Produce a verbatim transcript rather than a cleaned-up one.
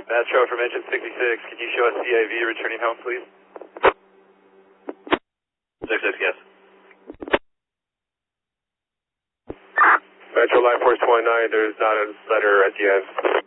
Metro from engine sixty-six, can you show us C I V returning home, please? sixty-six, yes. Metro Line Force twenty-nine, there's not a letter at the end.